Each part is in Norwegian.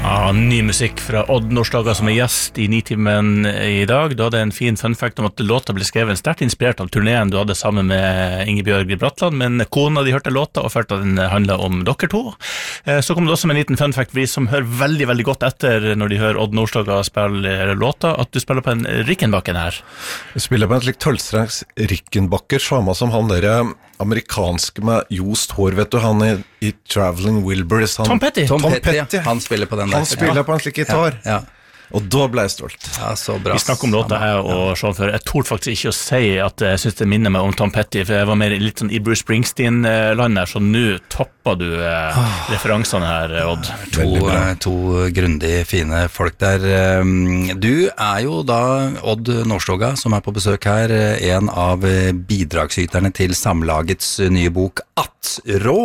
Ja, ny musikk fra Odd Nordstoga som gjest i Nitimen i dag. Da hadde en fin fun fact om at låta ble skrevet sterkt inspirert av turneen du hadde sammen med Ingebjørg Bratland, men kona de hørte låta og følte at den handlet om dere to. Så kom det også med en liten fun fact for de som hører veldig, veldig godt etter når de hører Odd Nordstoga spille låta, at du spiller på en Rickenbacker her. Jeg spiller på en slik 12-strengs Rickenbacker, samme som han der amerikanske med jost hår, vet du, han i Traveling Wilburys. Tom Petty. Tom Petty, han spiller på den der. Han spiller på en slik gitar. Ja. Og da ble jeg stolt. Ja, så bra. Vi snakker om låta her og Sean før. Jeg torde faktisk ikke å si at jeg synes det minner meg om Tom Petty, for jeg var mer litt sånn i Bruce Springsteen-land her, så nå topper du referansene her, Odd. To grundig fine folk der. Du jo da Odd Nordstoga, som på besøk her, en av bidragsyterne til Samlagets nye bok Attrå,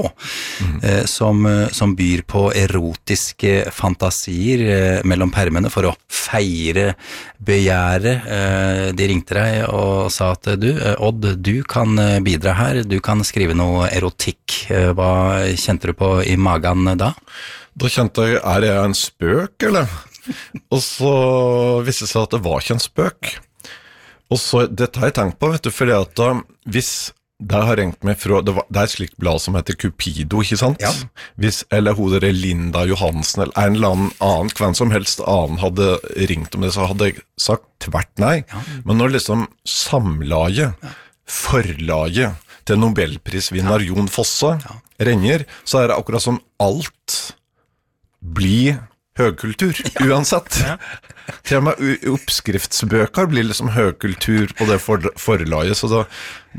som byr på erotiske fantasier mellom permene for å feire begjæret. De ringte deg og sa at Odd, du kan bidra her, du kan skrive noe erotikk. Hva kjente du på i magen da? Da kjente jeg, jeg en spøk, eller? Og så viste det seg at det var ikke en spøk. Og så, dette har jeg tenkt på, vet du, fordi at hvis det har ringt meg fra, det er et slikt blad som heter Cupido, ikke sant? Ja. Hvis, eller hun der Linda Johansen, eller en eller annen, hvem som helst annen hadde ringt om det, så hadde jeg sagt tvert nei. Ja. Men når liksom samlaget, forlaget til Nobelprisvinner Jon Fosse ringer, så det akkurat som alt blir høgkultur, uansett. Til og med oppskriftsbøker blir liksom høgkultur på det forlaget, så da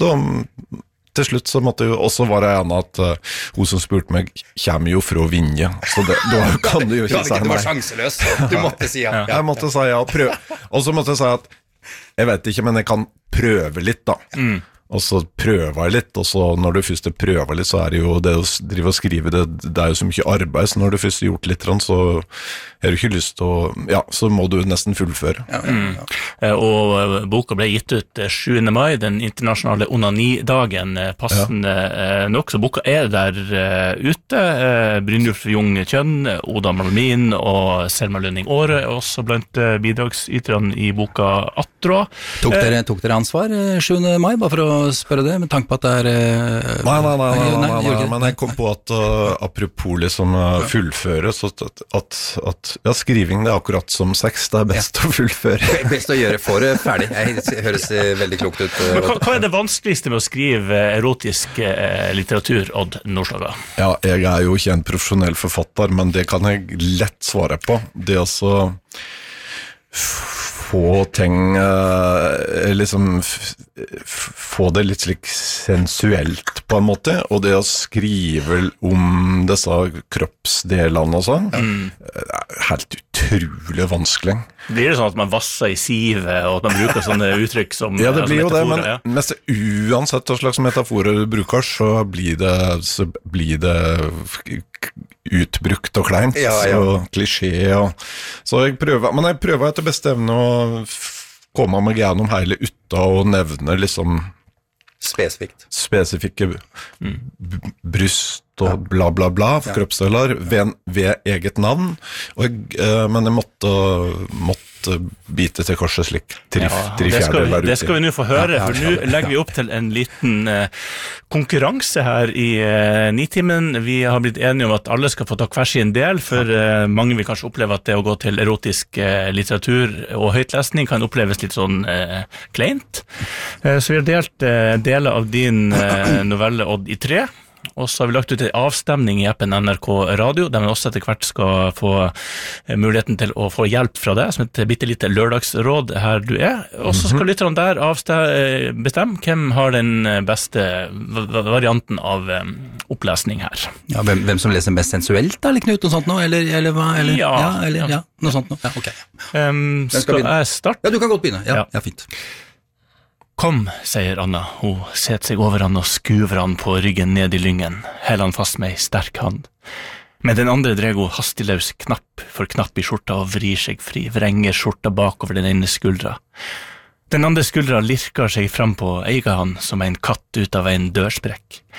til slutt så måtte jo også være en at hun som spurte meg kommer jo fra Vinje, så da kan du jo ikke si nei. Du var sjanseløs, du måtte si ja. Jeg måtte si ja, og så måtte jeg si at jeg vet ikke, men jeg kan prøve litt da. Og så prøver jeg litt, og så når du først prøver litt, så det jo det å drive og skrive, det jo så mye arbeid, så når du først har gjort litt, så har du ikke lyst til å, ja, så må du nesten fullføre. Og boka ble gitt ut 7. mai, den internasjonale onanidagen, passende nok, så boka der ute. Brynjulf Jung Kjønn, Oda Malmin og Selma Lønning Åre, også blant bidragsyterne i boka Attrå. Tok dere ansvar 7. mai, bare for å spørre det, med tanke på at det Nei, men jeg kom på at apropos liksom fullføre, så at ja, skriving det akkurat som sex, det best å fullføre. Best å gjøre for ferdig. Det høres veldig klokt ut. Men hva det vanskeligste med å skrive erotisk litteratur, Odd Nordstoga? Ja, jeg jo ikke en profesjonell forfatter, men det kan jeg lett svare på. Det også få ting liksom få det litt slik sensuelt på en måte, og det å skrive om disse kroppsdelene og sånn helt utrolig vanskelig. Blir det sånn at man vasser i sive og at man bruker sånne uttrykk som ja, det blir jo det, men mest uansett hva slags metaforer du bruker, så blir det utbrukt og kleint og klisjé så jeg prøver etter beste evne å komme meg gjennom hele utta og nevne liksom spesifikke bryst og bla bla bla kroppsdeler ved eget navn men jeg måtte bite til korset slik det skal vi nå få høre, for nå legger vi opp til en liten konkurranse her i Nitimen. Vi har blitt enige om at alle skal få ta hver sin del, for mange vil kanskje oppleve at det å gå til erotisk litteratur og høytlesning kan oppleves litt sånn kleint. Så vi har delt deler av din novelle, Odd, i 3. Og så har vi lagt ut en avstemning i appen NRK Radio, der man også etter hvert skal få muligheten til å få hjelp fra deg, som et bittelite lørdagsråd her du og så skal lytterne der bestemme hvem har den beste varianten av opplesning her. Ja, hvem som leser mest sensuelt da, eller Knut, noe sånt nå, eller hva? Ja, noe sånt nå. Ja, ok. Skal jeg starte? Ja, du kan godt begynne. Ja, fint. Kom, sier Anna. Hun setter seg over han og skuver han på ryggen ned i lyngen, heller han fast med ei sterk hand. Med den andre dreg hun hastiglaus knapp for knapp i skjorta og vrir seg fri, vrenger skjorta bakover den ene skuldra. Den andre skuldra lirker seg fram på eiga han som en katt ut av en dørsprekk.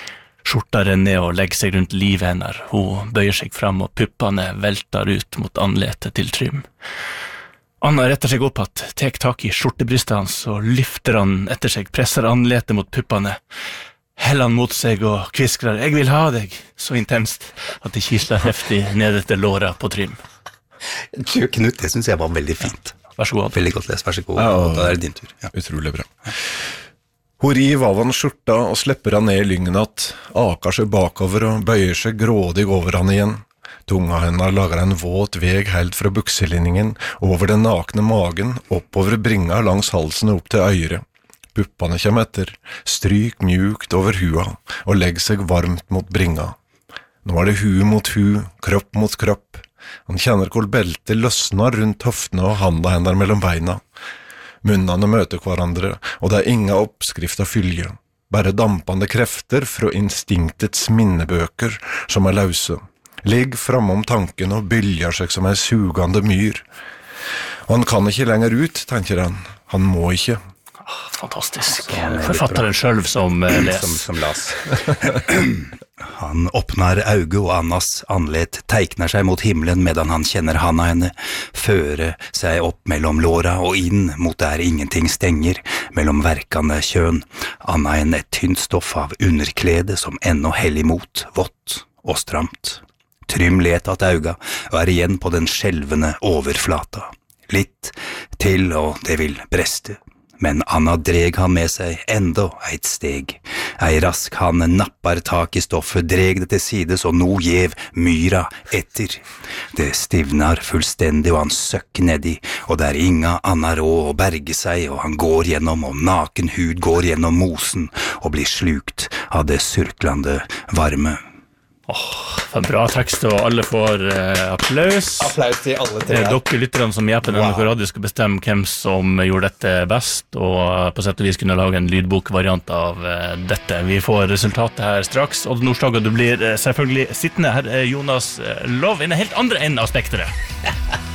Skjorta renner ned og legger seg rundt livet hennes. Hun bøyer seg fram, og puppene velter ut mot anletet til Trym. Anna retter seg opp at, tek tak i skjortebrystet hans, og lyfter han etter seg, presser anletet mot puppene. Heller han mot seg og kviskrer, «Jeg vil ha deg», så intenst at det kisler heftig ned etter låra på Trym. Knut, det synes jeg var veldig fint. Vær så god. Veldig godt lest, vær så god. Da er det din tur. Ja. Utrolig bra. Hun river av han skjorta og slipper han ned i lyngen at, aker seg bakover og bøyer seg grådig over han igjen. Tunga henne lager en våt veg helt fra bukselinningen, over den nakne magen, oppover bringa langs halsen og opp til øyre. Puppene kommer etter, stryk mjukt over hua og legger seg varmt mot bringa. Nå er det hu mot hu, kropp mot kropp. Han kjenner hvor beltet løsner rundt hoftene og handa henne mellom beina. Munnene møter hverandre, og det er ingen oppskrift av fylje. Bare dampende krefter fra instinktets minnebøker som er løse. Ligg framom tanken og bylger seg som en sugende myr. Han kan ikke lenger ut, tenker han. Han må ikke. Fantastisk. Forfatteren selv som les. Som las. Han åpner auge, og Annas anlet teikner seg mot himmelen medan han kjenner handa henne føre seg opp mellom låra og inn mot der ingenting stenger, mellom verkende kjøn. Anna henne et tynt stoff av underklede som ennå hell imot, vått og stramt. Trym let at auga og er igjen på den skjelvende overflata. Litt til, og det vil breste. Men Anna dreg han med seg enda eit steg. Ei rask han nappar tak i stoffet, dreg det til sides, og nå gjev myra etter. Det stivnar fullstendig, og han søkker nedi, og det er inga anna råd å berge seg, og han går gjennom, og naken hud går gjennom mosen, og blir slukt av det surklande varme. For en bra tekst, og alle får applaus. Applaus til alle tre. Dere lytterne som hjelper NRK Radio skal bestemme hvem som gjorde dette best, og på sett og vis kunne lage en lydbokvariant av dette. Vi får resultatet her straks. Odd Nordstoga, du blir selvfølgelig sittende. Her er Jonas Love i en helt andre enden av spekteret.